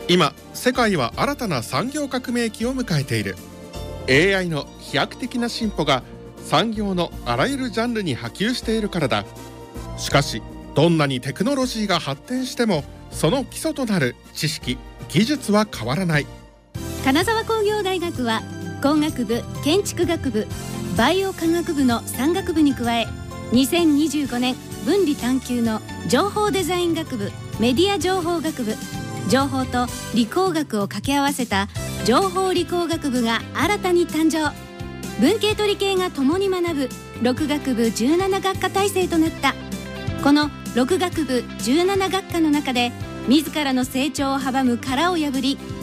今世界は新たな産業革命期を迎えている。 AI の飛躍的な進歩が産業のあらゆるジャンルに波及しているからだ。しかしどんなにテクノロジーが発展してもその基礎となる知識・技術は変わらない。 金沢工業大学は工学部、建築学部、バイオ科学部の3学部に加え、2025年分離探究の情報デザイン学部、メディア情報学部、情報と理工学を掛け合わせた情報理工学部が新たに誕生。文系と理系が共に学ぶ6学部17学科体制となった。この6学部17学科の中で自らの成長を阻む殻を破り、